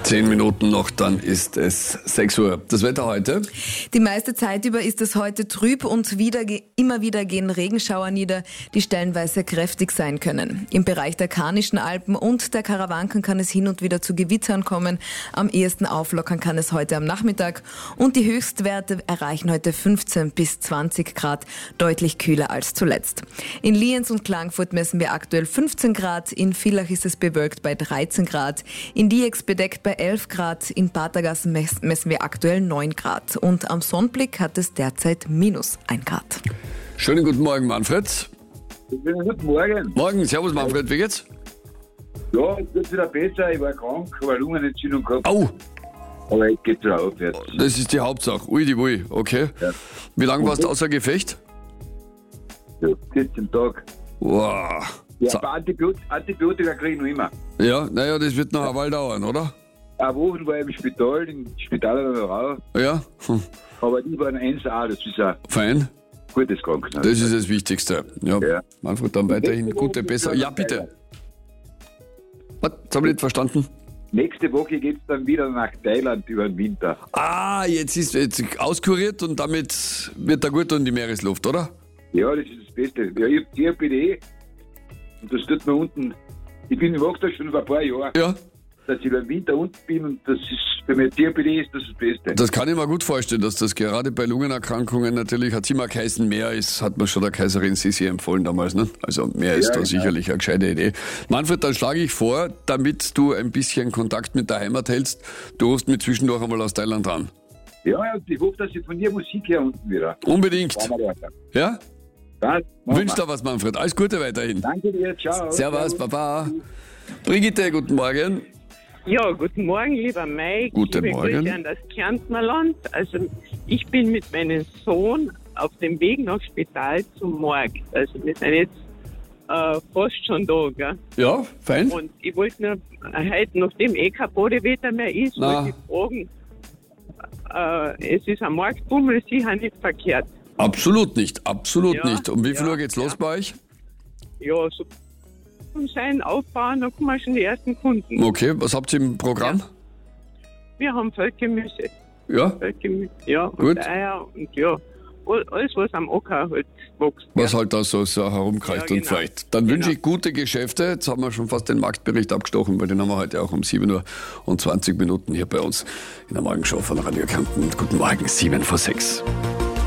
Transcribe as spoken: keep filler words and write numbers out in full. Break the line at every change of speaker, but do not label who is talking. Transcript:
Zehn Minuten noch, dann ist es sechs Uhr. Das Wetter heute?
Die meiste Zeit über ist es heute trüb und wieder, immer wieder gehen Regenschauer nieder, die stellenweise kräftig sein können. Im Bereich der Karnischen Alpen und der Karawanken kann es hin und wieder zu Gewittern kommen. Am ehesten auflockern kann es heute am Nachmittag und die Höchstwerte erreichen heute fünfzehn bis zwanzig Grad, deutlich kühler als zuletzt. In Lienz und Klagenfurt messen wir aktuell fünfzehn Grad, in Villach ist es bewölkt bei dreizehn Grad, in Diex bedeckt bei elf Grad, in Patergassen messen wir aktuell neun Grad und am Sonnenblick hat es derzeit minus ein Grad.
Schönen guten Morgen, Manfred.
Schönen guten Morgen.
Morgen, servus Manfred, wie geht's?
Ja, es wird wieder besser. Ich war krank, habe eine Lungenentzündung gehabt.
Au,
Aber jetzt geht's wieder auf jetzt.
das ist die Hauptsache. Ui, die Ui, okay.
Ja.
Wie lange warst du außer Gefecht?
Ja, vierzehn Tage.
Wow.
Ja,
So.
aber Antibiot- Antibiotika kriege ich noch immer.
Ja, naja, das wird noch eine Weile dauern, oder?
Eine Woche war ich im Spital, im Spital an der Rau.
Ja, hm.
Aber die waren eins A, das ist ein
Fein.
gutes Krankenhaus.
Das ist das Wichtigste. Ja,
Ja.
Manfred, dann weiterhin gute Besserung. Ja, bitte. Was? Das habe ich nicht verstanden.
Nächste Woche geht's dann wieder nach Thailand über den Winter.
Ah, jetzt ist jetzt auskuriert und damit wird er gut in die Meeresluft, oder?
Ja, das ist das Beste. Ja, ich hab C O P D und das tut mir unten. Ich bin, ich mache das schon vor ein paar Jahren,
Ja,
dass ich über den Winter unten bin und das ist, bei mir C O P D ist das das Beste.
das kann ich mir gut vorstellen, dass das gerade bei Lungenerkrankungen natürlich ein Zimmer geheißen mehr ist, hat man schon der Kaiserin Sissi empfohlen damals, ne? Also mehr ist
Ja,
da
genau.
sicherlich eine gescheite Idee. Manfred, dann schlage ich vor, damit du ein bisschen Kontakt mit der Heimat hältst, du rufst mich zwischendurch einmal aus Thailand an.
Ja, ja, und ich hoffe, dass ich von dir Musik her unten wieder.
Unbedingt.
Machen wir weiter.
Ja?
Was? Machen
Wünsch
wir.
dir was, Manfred. Alles Gute weiterhin.
Danke dir, ciao.
Servus, Baba. Brigitte, guten Morgen.
Ja, guten Morgen, lieber Mike.
Guten
Liebe
Morgen.
Grüße an das Kärntner Land. Also ich bin mit meinem Sohn auf dem Weg nach Spital zum Morg. Also wir sind jetzt äh, fast schon da, gell?
Ja, fein.
Und ich wollte nur äh, heute, nachdem eh kein Bodewetter mehr ist,
Na.
wollte ich fragen, äh, es ist ein Marktbummel, sicher nicht verkehrt.
Absolut nicht, absolut
Ja,
nicht. Um wie viel
ja,
Uhr geht's
ja.
los bei euch?
Ja, so um sein aufbauen, dann kommen schon die ersten Kunden.
Okay, was habt ihr im Programm?
Wir haben Feldgemüse.
Ja.
Feldgemüse, ja, und
Gut.
Eier und ja, all- alles, was am Acker halt wächst.
Was
ja.
halt da so, so herumkreist
Ja,
und
genau.
vielleicht. Dann wünsche
Genau.
ich gute Geschäfte. Jetzt haben wir schon fast den Marktbericht abgestochen, weil den haben wir heute auch um sieben Uhr und zwanzig Minuten hier bei uns in der Morgenshow von Radio Kärnten. Guten Morgen, sieben vor sechs.